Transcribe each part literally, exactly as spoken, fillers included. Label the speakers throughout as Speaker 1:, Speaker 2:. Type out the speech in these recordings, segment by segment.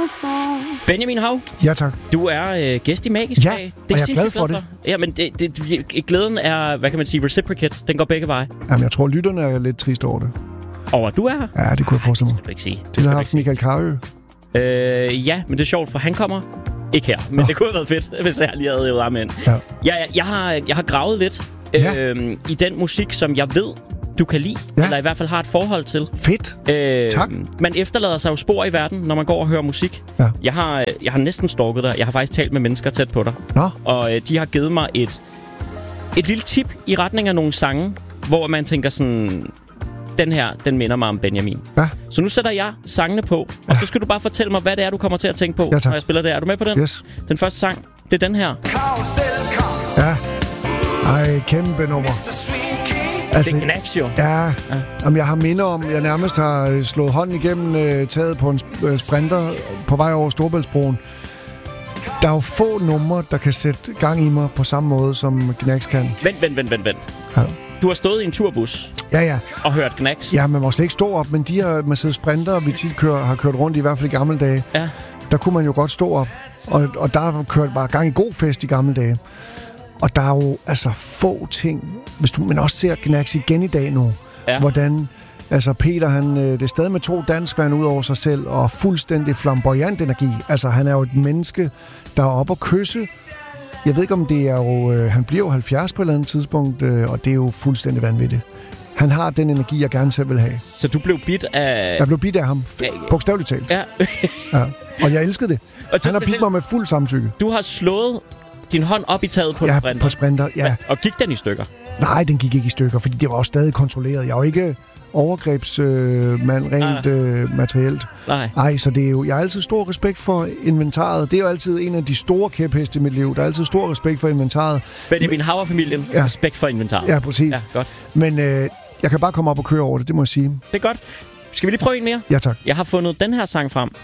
Speaker 1: Benjamin Hav.
Speaker 2: Ja, tak.
Speaker 1: Du er øh, gæst i Magisk
Speaker 2: Ja,
Speaker 1: Dag.
Speaker 2: og jeg er glad for det.
Speaker 1: Ja, men det, det, glæden er, hvad kan man sige, reciprocate. Den går begge veje.
Speaker 2: Jamen, jeg tror, lytterne er lidt trist over det.
Speaker 1: Over at du er her?
Speaker 2: Ja, det kunne jeg forestille mig.
Speaker 1: Det skal du ikke sige.
Speaker 2: Det, det har haft Michael Carøe.
Speaker 1: Øh, ja, men det er sjovt, for han kommer ikke her. Men oh. det kunne have været fedt, hvis jeg lige havde hævet ham ind. Ja. Jeg, jeg, har, jeg har gravet lidt
Speaker 2: ja.
Speaker 1: øh, i den musik, som jeg ved, du kan lide. Ja. Eller i hvert fald har et forhold til.
Speaker 2: Fedt.
Speaker 1: Øh,
Speaker 2: tak.
Speaker 1: Man efterlader sig jo spor i verden, når man går og hører musik. Ja. Jeg, har, jeg har næsten stalket dig. Jeg har faktisk talt med mennesker tæt på dig.
Speaker 2: Nå.
Speaker 1: Og øh, de har givet mig et, et lille tip i retning af nogle sange, hvor man tænker sådan... Den her, den minder mig om Benjamin.
Speaker 2: Ja.
Speaker 1: Så nu sætter jeg sangene på, og ja. så skal du bare fortælle mig, hvad det er, du kommer til at tænke på,
Speaker 2: ja,
Speaker 1: når jeg spiller det. Er du med på den?
Speaker 2: Yes.
Speaker 1: Den første sang, det er den her.
Speaker 2: Ja. Ej, kæmpe nummer.
Speaker 1: Altså, det er Gnags jo.
Speaker 2: Ja. ja. Om jeg har minder om, jeg nærmest har slået hånden igennem øh, taget på en øh, sprinter på vej over Storebæltsbroen. Der er jo få numre, der kan sætte gang i mig på samme måde, som Gnags kan.
Speaker 1: Vent, vent, vent, vent, vent.
Speaker 2: Ja.
Speaker 1: Du har stået i en turbus
Speaker 2: ja, ja.
Speaker 1: og hørt Gnags.
Speaker 2: Ja, man må slet ikke stå op, men de her Mercedes Sprinter, vi tit kører, har kørt rundt i, i hvert fald i gamle dage,
Speaker 1: ja.
Speaker 2: der kunne man jo godt stå op. Og, og der har kørt bare gang i god fest i gamle dage. Og der er jo altså få ting, hvis du, men også ser Gnags igen i dag nu, ja. hvordan... Altså Peter, han, det er stadig med to danskvand ud over sig selv, og fuldstændig flamboyant energi. Altså han er jo et menneske, der er oppe at kysse. Jeg ved ikke om det er jo... Øh, han bliver jo halvfjerds på et eller andet tidspunkt, øh, og det er jo fuldstændig vanvittigt. Han har den energi, jeg gerne selv vil have.
Speaker 1: Så du blev bidt af...
Speaker 2: Jeg blev bidt af ham. Ja, ja. Bogstaveligt talt.
Speaker 1: Ja.
Speaker 2: ja. Og jeg elskede det. Og han har bidt mig med fuld samtykke.
Speaker 1: Du har slået din hånd op i taget på
Speaker 2: ja,
Speaker 1: en sprinter.
Speaker 2: på sprinter, ja.
Speaker 1: Og gik den i stykker?
Speaker 2: Nej, den gik ikke i stykker, fordi det var jo stadig kontrolleret. Jeg var ikke... overgrebsmand øh, rent øh, materielt.
Speaker 1: Nej.
Speaker 2: Ej, så det er jo, jeg har altid stor respekt for inventaret. Det er jo altid en af de store kæpheste i mit liv. Der er altid stor respekt for inventaret.
Speaker 1: Benjamin Hav-familien, ja. Respekt for inventaret.
Speaker 2: Ja, præcis.
Speaker 1: Ja, godt.
Speaker 2: Men øh, jeg kan bare komme op og køre over det, det må jeg sige.
Speaker 1: Det er godt. Skal vi lige prøve en mere?
Speaker 2: Ja, tak.
Speaker 1: Jeg har fundet den her sang frem.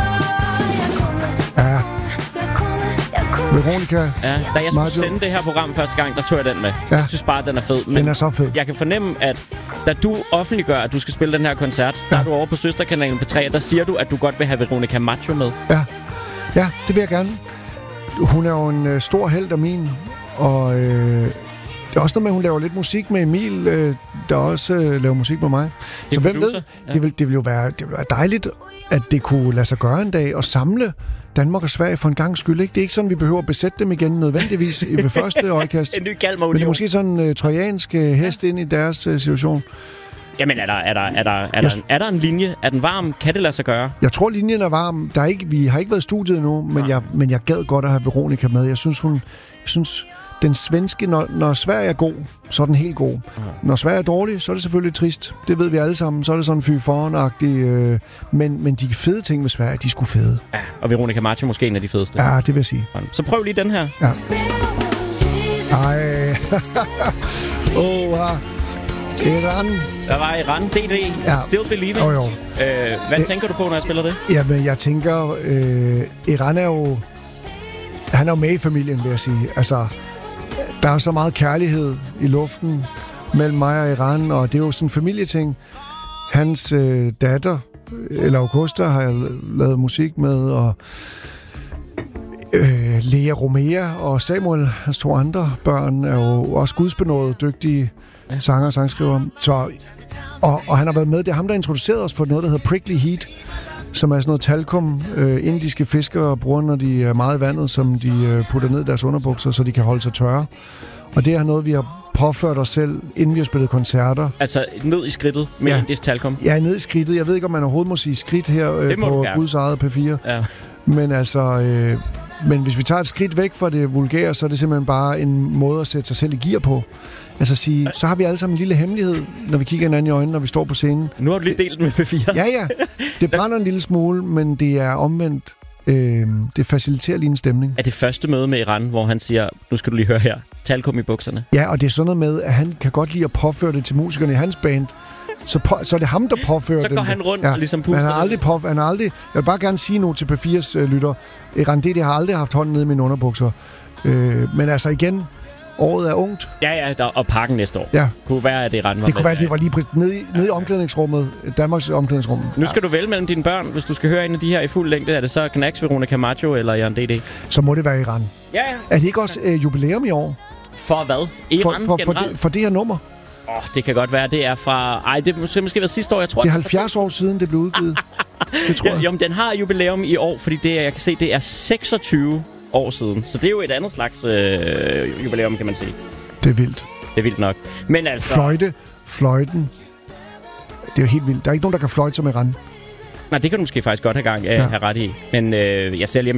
Speaker 2: Ja. Veronica.
Speaker 1: Ja, da jeg skulle Mario. sende det her program første gang, der tog jeg den med. Ja. Jeg synes bare, at den er fed. Men
Speaker 2: den er så fed.
Speaker 1: Jeg kan fornemme, at da du offentliggør, at du skal spille den her koncert, ja. der er du over på søsterkanalen P tre, der siger du, at du godt vil have Veronica Maggio med.
Speaker 2: Ja, ja, det vil jeg gerne. Hun er jo en øh, stor helt af min, og øh, det er også noget med, at hun laver lidt musik med Emil, øh, der også øh, laver musik med mig. Det så hvem ved, ja. det, vil, det, vil jo være, det vil være dejligt, at det kunne lade sig gøre en dag og samle Danmark og Sverige for en gang skyld. Ikke? Det er ikke sådan, vi behøver at besætte dem igen nødvendigvis i ved første øjekast.
Speaker 1: En ny Galmer-union.
Speaker 2: Men det er måske sådan en uh, trojansk uh, hest ja. ind i deres uh, situation.
Speaker 1: Jamen, er der, er, der, er, der, er, der en, er der en linje? Er den varm? Kan det lade sig gøre?
Speaker 2: Jeg tror, linjen er varm. Der er ikke, vi har ikke været i studiet endnu, men, ja. jeg, men jeg gad godt at have Veronica med. Jeg synes, hun... Jeg synes, den svenske, når, når Sverige er god, så er den helt god. Uh-huh. Når Sverige er dårlig, så er det selvfølgelig trist. Det ved vi alle sammen. Så er det sådan fy foran-agtigt. Øh, men, men de fede ting med Sverige, de er sgu fede.
Speaker 1: Ja, og Veronica Maggio måske en af de fedeste.
Speaker 2: Ja, det vil jeg sige.
Speaker 1: Så prøv lige den her.
Speaker 2: Ja. Ej. Åh, oh, Iran.
Speaker 1: Der var Iran, D D, ja. Still Believing.
Speaker 2: Oh, jo.
Speaker 1: Øh, hvad Æ, tænker du på, når jeg spiller det?
Speaker 2: Jamen, jeg tænker, øh, Iran er jo... Han er jo med i familien, vil jeg sige. Altså... Der er så meget kærlighed i luften mellem mig og Iran, og det er jo sådan en familieting. Hans øh, datter, eller Augusta, har jeg lavet musik med, og øh, Lea Romea og Samuel, hans to andre børn, er jo også gudsbenådede, dygtige ja. sanger og sangskriver. Så, og, og han har været med. Det er ham, der introducerede os for noget, der hedder Prickly Heat, som er sådan noget talkum, øh, indiske fiskere bruger, når de er meget i vandet, som de øh, putter ned i deres underbukser, så de kan holde sig tørre. Og det er noget, vi har påført os selv, inden vi har spillet koncerter.
Speaker 1: Altså ned i skridtet med ja. indisk talkum?
Speaker 2: Ja, ned i skridtet. Jeg ved ikke, om man overhovedet må sige skridt her øh, på Guds eget P fire. Ja. Men altså... Øh, men hvis vi tager et skridt væk fra det vulgære, så er det simpelthen bare en måde at sætte sig selv i gear på. Altså sige, så har vi alle sammen en lille hemmelighed, når vi kigger hinanden i øjnene, når vi står på scenen.
Speaker 1: Nu har du lige delt med P fire.
Speaker 2: Ja, ja. Det brænder en lille smule, men det er omvendt. Øh, det faciliterer lige en stemning.
Speaker 1: Er det første møde med Iran, hvor han siger, nu skal du lige høre her, talkum i bukserne?
Speaker 2: Ja, og det er sådan noget med, at han kan godt lide at påføre det til musikerne i hans band. Så, på, så er det ham, der påfører det.
Speaker 1: Så går han rundt ja. og ligesom puster.
Speaker 2: Han har aldrig påf- han har aldrig... Jeg vil bare gerne sige nu til P fires øh, lytter. Iran D D har aldrig haft hånden nede i mine underbukser. Øh, men altså igen, Året er ungt.
Speaker 1: Ja, ja, der, og parken næste år.
Speaker 2: Ja.
Speaker 1: Kunne være, at det rent var
Speaker 2: Det kunne
Speaker 1: med.
Speaker 2: være, at det var lige præcis nede, i- nede i omklædningsrummet. Danmarks omklædningsrum.
Speaker 1: Nu skal ja. du vælge mellem dine børn. Hvis du skal høre en af de her i fuld længde, er det så Gnax, Veronica Maggio eller Jørgen D D?
Speaker 2: Så må det være Iran.
Speaker 1: Ja, ja.
Speaker 2: Er det ikke også øh, jubilæum i år?
Speaker 1: For hvad? Iran
Speaker 2: For, for, for,
Speaker 1: generelt?
Speaker 2: det, for det her nummer?
Speaker 1: Åh, oh, det kan godt være, det er fra... Ej, det måske måske været sidste år, jeg tror.
Speaker 2: Det er halvfjerds år siden, det blev udgivet. Det tror
Speaker 1: Ja,
Speaker 2: jeg.
Speaker 1: jo, men den har jubilæum i år, fordi det, jeg kan se, det er seksogtyve år siden. Så det er jo et andet slags øh, jubilæum, kan man sige.
Speaker 2: Det er vildt.
Speaker 1: Det er vildt nok. Men altså...
Speaker 2: Fløjte. Fløjten. Det er jo helt vildt. Der er ikke nogen, der kan fløjte som Iran.
Speaker 1: Nej, det kan du måske faktisk godt have gang øh,
Speaker 2: Ja.
Speaker 1: have ret i. Men øh, jeg ser lige,